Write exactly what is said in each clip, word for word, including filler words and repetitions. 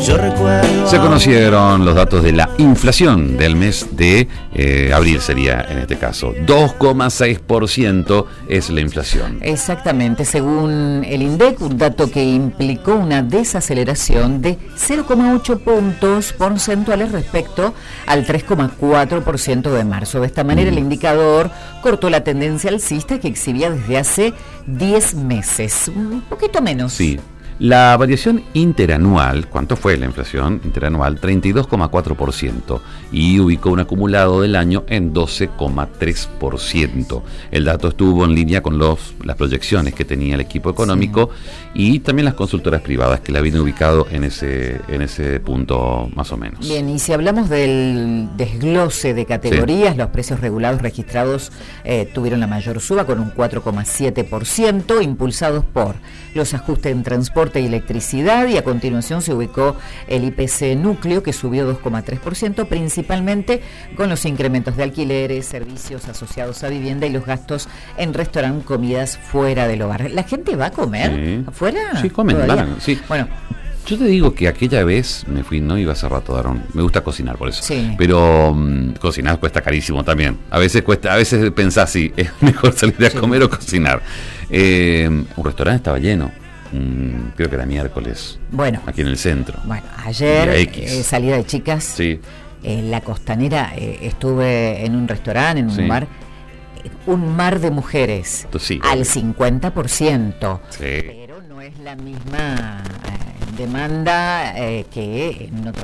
Yo recuerdo. Se conocieron los datos de la inflación del mes de eh, abril, sería en este caso. dos coma seis por ciento es la inflación. Exactamente, según el INDEC, un dato que implicó una desaceleración de cero coma ocho puntos porcentuales respecto al tres coma cuatro por ciento de marzo. De esta manera, mm. el indicador cortó la tendencia alcista que exhibía desde hace diez meses, un poquito menos. Sí. La variación interanual, ¿cuánto fue la inflación interanual? treinta y dos coma cuatro por ciento y ubicó un acumulado del año en doce coma tres por ciento. El dato estuvo en línea con los, las proyecciones que tenía el equipo económico, sí. y también las consultoras privadas que la habían ubicado en ese, en ese punto más o menos. Bien, y si hablamos del desglose de categorías, sí. los precios regulados registrados eh, tuvieron la mayor suba con un cuatro coma siete por ciento, impulsados por los ajustes en transporte y electricidad, y a continuación se ubicó el I P C núcleo, que subió dos coma tres por ciento, principalmente con los incrementos de alquileres, servicios asociados a vivienda y los gastos en restaurante, comidas fuera del hogar. ¿La gente va a comer sí. afuera? Sí, comen, van, sí. Bueno, yo te digo que aquella vez me fui, no iba hace rato, Daron, me gusta cocinar por eso, sí. pero um, cocinar cuesta carísimo también. A veces cuesta, a veces pensás si es mejor salir a sí. comer o cocinar. Eh, un restaurante estaba lleno. Mm, creo que era miércoles. Bueno, aquí en el centro. Bueno, ayer eh, salida de chicas. Sí. En la Costanera eh, estuve en un restaurante, en un sí. bar, un mar de mujeres, sí, al cincuenta por ciento. Sí. Pero no es la misma eh, demanda eh, que en otros.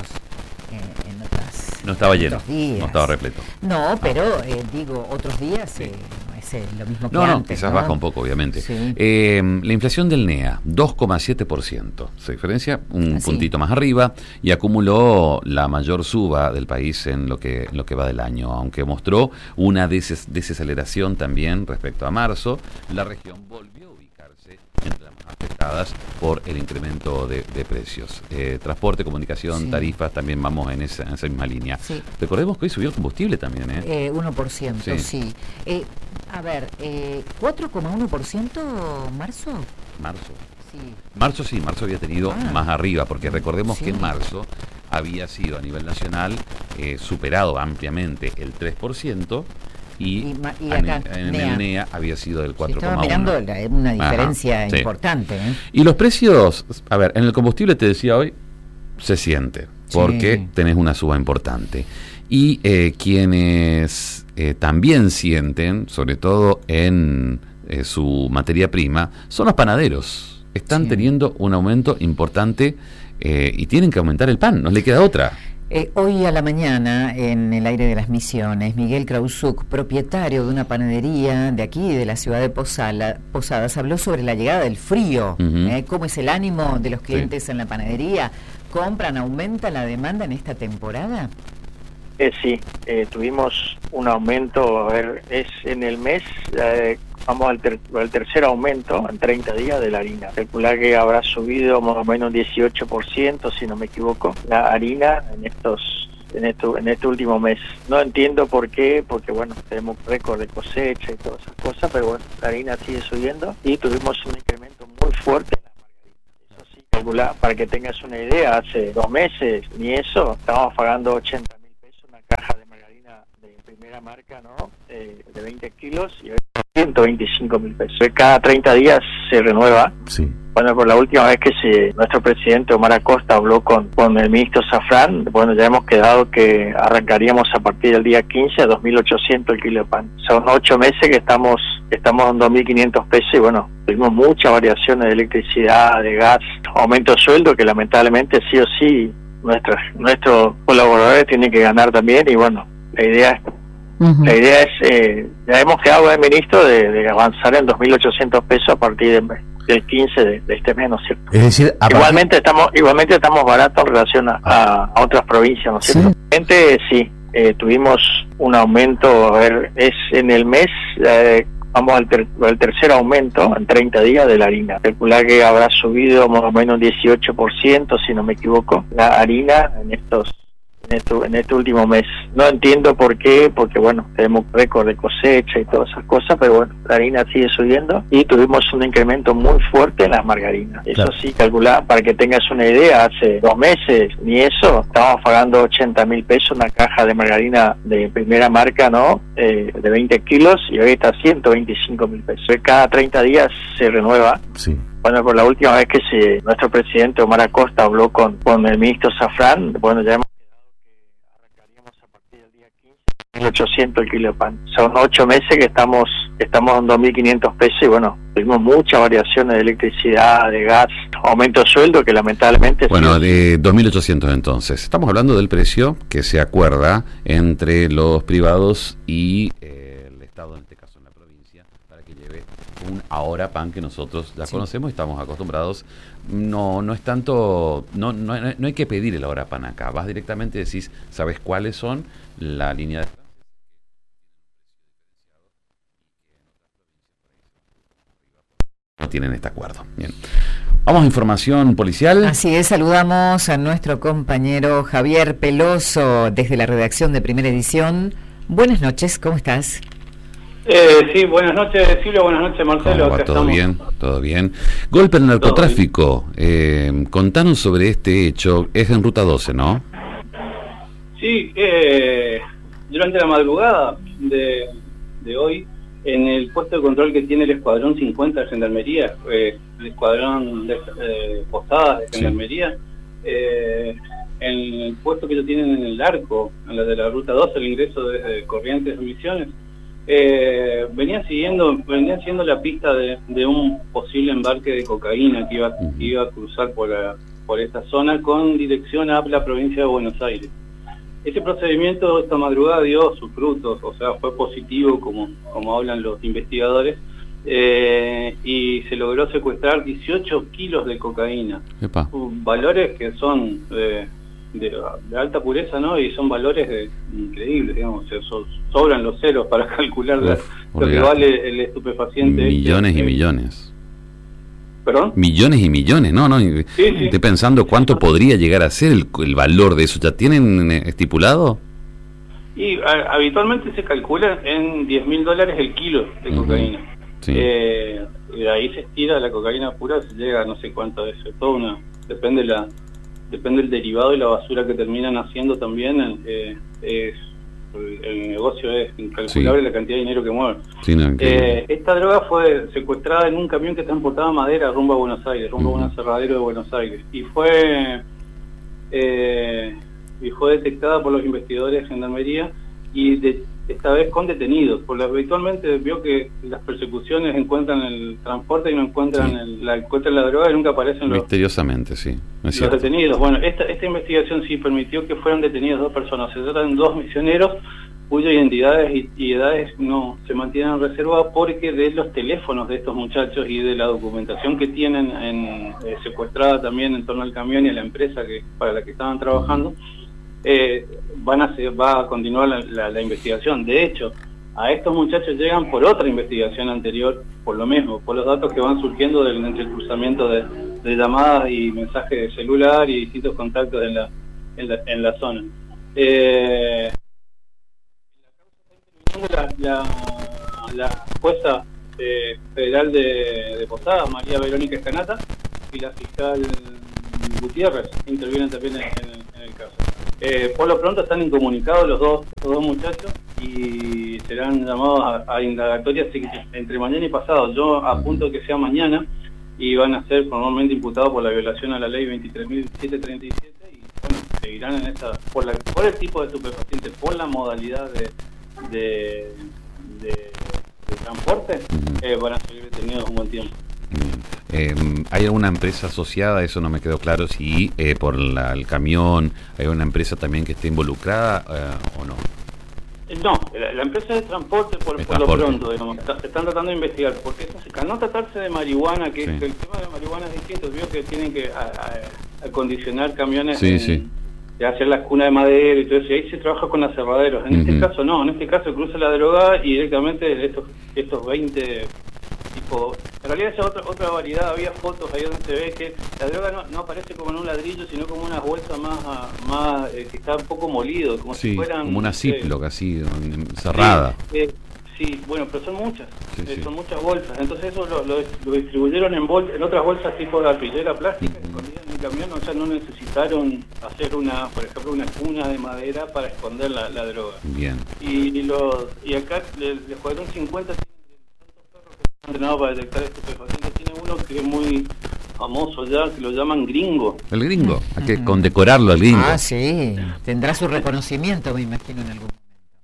Eh, en otras, no estaba en lleno, días. No estaba repleto. No, pero eh, digo, otros días. Sí. Eh, lo mismo que no, antes, no, quizás ¿no? baja un poco, obviamente. Sí. Eh, la inflación del N E A, dos coma siete por ciento. Se diferencia un Así. puntito más arriba y acumuló la mayor suba del país en lo que, en lo que va del año. Aunque mostró una des- desaceleración también respecto a marzo, la región volvió a ubicarse entre las más afectadas por el incremento de, de precios. Eh, transporte, comunicación, sí. tarifas, también vamos en esa, en esa misma línea. Sí. Recordemos que hoy subió el combustible también, ¿eh? eh uno por ciento, sí. sí. Eh, a ver, eh, ¿cuatro coma uno por ciento marzo? Marzo. Sí. Marzo sí, marzo había tenido ah. más arriba, porque recordemos sí. que en marzo había sido a nivel nacional eh, superado ampliamente el tres por ciento. Y, y, y acá, en, en el N E A había sido del cuatro coma uno. Sí, estaba mirando la, una diferencia Ajá, importante. Sí. ¿eh? Y los precios, a ver, en el combustible te decía hoy, se siente, porque sí. tenés una suba importante. Y eh, quienes eh, también sienten, sobre todo en eh, su materia prima, son los panaderos. Están sí. teniendo un aumento importante eh, y tienen que aumentar el pan, no le queda otra. Eh, hoy a la mañana, en el aire de las Misiones, Miguel Krausuk, propietario de una panadería de aquí, de la ciudad de Posala, Posadas, habló sobre la llegada del frío, uh-huh. eh, cómo es el ánimo de los clientes sí. en la panadería. ¿Compran, aumenta la demanda en esta temporada? Eh, sí, eh, tuvimos un aumento, a ver, es en el mes, eh, vamos al, ter- al tercer aumento en treinta días de la harina. Calcular que habrá subido más o menos un dieciocho por ciento, si no me equivoco, la harina en estos en esto, en este último mes. No entiendo por qué, porque bueno, tenemos récord de cosecha y todas esas cosas, pero bueno, la harina sigue subiendo y tuvimos un incremento muy fuerte en la margarina. Eso sí, calcular, para que tengas una idea, hace dos meses ni eso, estábamos pagando ochenta mil pesos una caja de margarina de primera marca, ¿no? Eh, de veinte kilos y hoy ciento veinticinco mil pesos. Cada treinta días se renueva. Sí. Bueno, por la última vez que se, nuestro presidente Omar Acosta habló con, con el ministro Zafrán, bueno, ya hemos quedado que arrancaríamos a partir del día quince a dos mil ochocientos el kilo de pan. Son ocho meses que estamos estamos en dos mil quinientos pesos y bueno, tuvimos muchas variaciones de electricidad, de gas, aumento de sueldo que lamentablemente sí o sí nuestros nuestros colaboradores tienen que ganar también y bueno, la idea es Uh-huh. La idea es, eh, ya hemos quedado con el ministro de, de avanzar en dos mil ochocientos pesos a partir de, del quince de, de este mes, ¿no es cierto? Es decir, igualmente estamos igualmente estamos baratos en relación a, a, a otras provincias, ¿no es cierto? Sí, Gente, sí eh, tuvimos un aumento, a ver, es en el mes, eh, vamos al, ter- al tercer aumento en treinta días de la harina. Calcular que habrá subido más o menos un dieciocho por ciento, si no me equivoco, la harina en estos en este, en este último mes. No entiendo por qué, porque bueno, tenemos récord de cosecha y todas esas cosas, pero bueno, la harina sigue subiendo y tuvimos un incremento muy fuerte en las margarinas. Eso claro. Sí, calculá, para que tengas una idea, hace dos meses, ni eso, estábamos pagando ochenta mil pesos una caja de margarina de primera marca, ¿no? Eh, de veinte kilos, y hoy está a ciento veinticinco mil pesos. Cada treinta días se renueva. Sí. Bueno, por la última vez que se, nuestro presidente Omar Acosta habló con, con el ministro Zafrán, bueno, ya hemos quedado que arrancaríamos a partir del día quince, mil ochocientos el kilo de pan. Son ocho meses que estamos estamos en dos mil quinientos pesos y bueno, tuvimos muchas variaciones de electricidad, de gas, aumento de sueldo que lamentablemente... Bueno, sí, de dos mil ochocientos entonces. Estamos hablando del precio que se acuerda entre los privados y eh, el Estado, en este caso en la provincia, para que lleve un ahora pan que nosotros ya sí. conocemos y estamos acostumbrados. No no es tanto, no, no, no hay que pedir el ahora pan acá, vas directamente y decís, ¿sabes cuáles son? La línea de... no tienen este acuerdo. Bien. Vamos a información policial. Así es, saludamos a nuestro compañero Javier Peloso desde la redacción de Primera Edición. Buenas noches, ¿cómo estás? Eh, sí, buenas noches Silvia, buenas noches Marcelo. ¿Cómo va? ¿Todo estamos? Bien? ¿Todo bien? Golpe al narcotráfico. Eh, contanos sobre este hecho. Es en Ruta doce, ¿no? Sí, eh, durante la madrugada de, de hoy, en el puesto de control que tiene el Escuadrón cincuenta de Gendarmería, eh, el Escuadrón de eh, Posadas de Gendarmería, sí. eh, en el puesto que ellos tienen en el arco, en la de la Ruta doce, el ingreso desde Corrientes a Misiones, eh, venían siguiendo venían siguiendo la pista de, de un posible embarque de cocaína que iba, que iba a cruzar por, la, por esta zona con dirección a la provincia de Buenos Aires. Ese procedimiento esta madrugada dio sus frutos, o sea, fue positivo, como, como hablan los investigadores, eh, y se logró secuestrar dieciocho kilos de cocaína. Epa. Valores que son eh, de, de alta pureza, ¿no? Y son valores de, increíbles, digamos, se so, sobran los ceros para calcular Uf, la, lo que vale el estupefaciente. Millones este, y millones. ¿Perdón? Millones y millones, ¿no? no sí, sí. Estoy pensando cuánto podría llegar a ser el, el valor de eso. ¿Ya tienen estipulado? Y a, habitualmente se calcula en diez mil dólares el kilo de uh-huh. cocaína. Sí. Eh, y de ahí se estira la cocaína pura, se llega a no sé cuánto es. Todo una, depende la depende el derivado y la basura que terminan haciendo también. Eh, es el negocio es incalculable, sí. La cantidad de dinero que mueve. Sí, no, eh, esta droga fue secuestrada en un camión que transportaba madera rumbo a Buenos Aires, rumbo uh-huh. a un aserradero de Buenos Aires, y fue eh, y fue detectada por los investigadores de Gendarmería y de, esta vez con detenidos, porque habitualmente vio que las persecuciones encuentran el transporte y no encuentran, sí. el, la, encuentran la droga y nunca aparecen los, misteriosamente, sí, es los detenidos. Bueno, esta, esta investigación sí permitió que fueran detenidos dos personas. Se tratan de dos misioneros cuyas identidades y, y edades no se mantienen reservadas, porque de los teléfonos de estos muchachos y de la documentación que tienen en, eh, secuestrada también en torno al camión y a la empresa que para la que estaban trabajando, eh, van a ser, va a continuar la, la, la investigación. De hecho, a estos muchachos llegan por otra investigación anterior, por lo mismo, por los datos que van surgiendo del entrecruzamiento de, de llamadas y mensajes de celular y distintos contactos en la, en la, en la zona. Eh, La, la, la jueza eh, federal de, de Posadas, María Verónica Escanata, y la fiscal Gutiérrez intervienen también en, en, el, en el caso. Eh, por lo pronto están incomunicados los dos, los dos muchachos y serán llamados a, a indagatorias entre mañana y pasado. Yo apunto que sea mañana y van a ser formalmente imputados por la violación a la ley veintitrés mil setecientos treinta y siete y bueno, seguirán en esa, por, la, por el tipo de estupefaciente, por la modalidad de De, de, de transporte, eh, van a seguir detenidos un buen tiempo. Eh, ¿Hay alguna empresa asociada? Eso no me quedó claro. Si eh, por la, el camión hay una empresa también que esté involucrada eh, o no. No, la, la empresa de transporte por, por transporte. Lo pronto, digamos, está, están tratando de investigar, porque eso, al no tratarse de marihuana, que, sí. que el tema de marihuana es distinto, vio que tienen que a, a, acondicionar camiones sí, en, sí. de hacer las cunas de madera y todo eso, y ahí se trabaja con aserraderos. En uh-huh. este caso no, en este caso cruza la droga y directamente estos estos veinte tipo En realidad esa es otra, otra variedad, había fotos ahí donde se ve que la droga no, no aparece como en un ladrillo, sino como una bolsa más, más eh, que está un poco molido, como sí, si fueran... como una eh, Ziploc así, cerrada. Sí, eh, sí, bueno, pero son muchas, Sí, eh, sí. son muchas bolsas, entonces eso lo, lo, lo distribuyeron en, bol en otras bolsas tipo de arpillera plástica, que escondían en el camión, o sea, no necesitaron hacer una, por ejemplo, una cuna de madera para esconder la, la droga. Bien. Y, los, y acá el, el Escuadrón cincuenta entrenado para detectar estupefacientes. Tiene uno que es muy famoso ya, que lo llaman Gringo. El Gringo, hay que condecorarlo al Gringo. Ah, sí, tendrá su reconocimiento, me imagino, en algún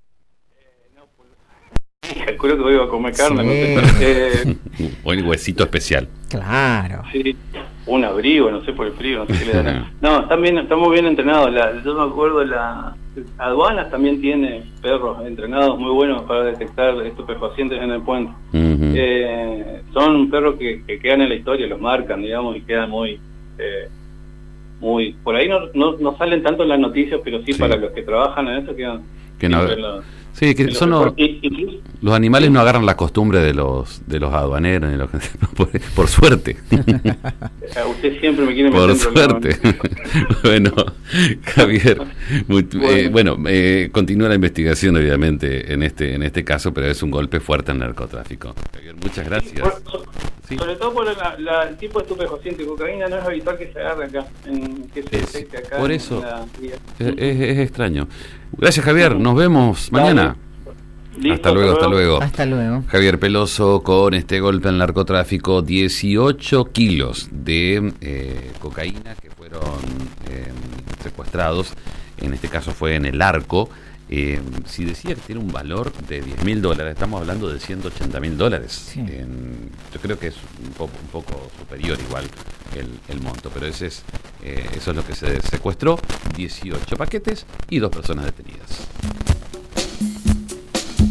momento. Calculo que voy a comer carne, Sí. no sé. Pero, eh, O el huesito especial. Claro. sí, un abrigo, no sé por el frío, no sé qué le darán. No, están bien, estamos bien entrenados. La, yo me acuerdo, la aduanas también tiene perros entrenados muy buenos para detectar estupefacientes en el puente. Uh-huh. Eh, son perros que, que quedan en la historia, los marcan, digamos, y quedan muy... Eh, muy por ahí no, no, no salen tanto en las noticias, pero sí, Sí. para los que trabajan en eso quedan... Que no, siempre en los- sí, que en los son los, reportes. Incluso- los animales no agarran la costumbre de los de los aduaneros, ni los, por, por suerte. A usted siempre me quiere meter Por en problemas. suerte. Bueno, Javier, muy- Bueno. eh, bueno, eh, continúa la investigación obviamente en este en este caso, pero es un golpe fuerte al narcotráfico. Javier, muchas gracias. Por- so- Sí. Sobre todo por la, la- el tipo de estupefaciente, cocaína no es habitual que se agarre acá, en, que se Es- detecte acá. por en eso. la vía. Es, es- es extraño. Gracias, Javier. Nos vemos mañana. Listo, Hasta luego, hasta luego. Hasta luego. Javier Peloso con este golpe al narcotráfico, dieciocho kilos de eh, cocaína que fueron eh, secuestrados, en este caso fue en el Arco. Eh, si decía que tiene un valor de diez mil dólares, estamos hablando de ciento ochenta mil dólares. Sí. En- yo creo que es un poco, un poco superior igual el, el monto, pero ese es, eh, eso es lo que se secuestró, dieciocho paquetes y dos personas detenidas.